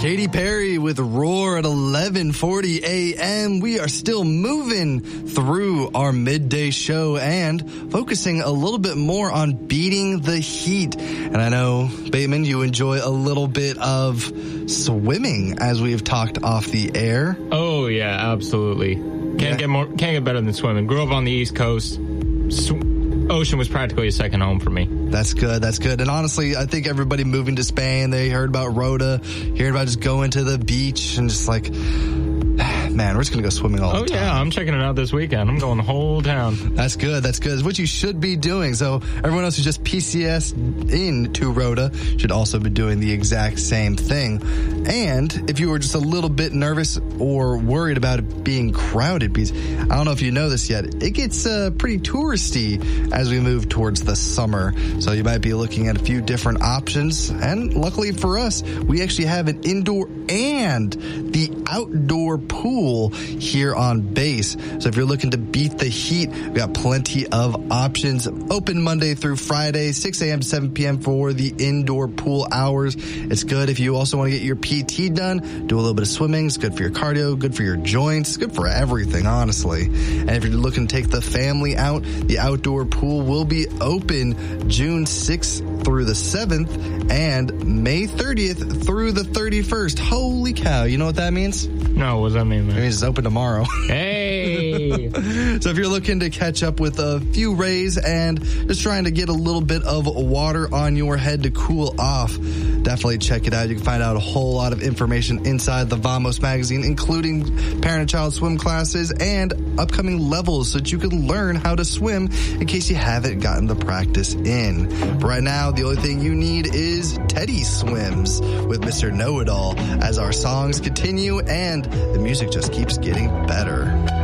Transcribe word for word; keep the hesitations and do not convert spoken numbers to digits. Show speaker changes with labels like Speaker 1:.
Speaker 1: Katy Perry with Roar at eleven forty a.m. We are still moving through our midday show and focusing a little bit more on beating the heat. And I know, Bateman, you enjoy a little bit of swimming, as we have talked off the air.
Speaker 2: Oh, yeah, absolutely. Can't yeah. get more, can't get better than swimming. Grew up on the East Coast. Sw- Ocean was practically a second home for me.
Speaker 1: That's good. That's good. And honestly, I think everybody moving to Spain, they heard about Rota, heard about just going to the beach and just like, man, we're just going to go swimming all
Speaker 2: oh,
Speaker 1: the time.
Speaker 2: Oh, yeah. I'm checking it out this weekend. I'm going the whole town.
Speaker 1: That's good. That's good. It's what you should be doing. So everyone else who's just P C S in to Rota should also be doing the exact same thing. And if you were just a little bit nervous or worried about it being crowded, because I don't know if you know this yet, it gets uh, pretty touristy as we move towards the summer. So you might be looking at a few different options. And luckily for us, we actually have an indoor and the outdoor pool here on base. So if you're looking to beat the heat, we got plenty of options. Open Monday through Friday, six a.m. to seven p.m. for the indoor pool hours. It's good if you also want to get your P T done, do a little bit of swimming. It's good for your cardio, good for your joints, it's good for everything, honestly. And if you're looking to take the family out, the outdoor pool will be open June sixth through the seventh and May thirtieth through the thirty-first. Holy cow, you know what that means?
Speaker 2: No, what does that mean, man?
Speaker 1: It means it's open tomorrow.
Speaker 2: Hey!
Speaker 1: So if you're looking to catch up with a few rays and just trying to get a little bit of water on your head to cool off, definitely check it out. You can find out a whole lot of information inside the Vamos magazine, including parent and child swim classes and upcoming levels so that you can learn how to swim in case you haven't gotten the practice in. But right now, the only thing you need is Teddy Swims with Mister Know-It-All as our songs continue and the music just keeps getting better.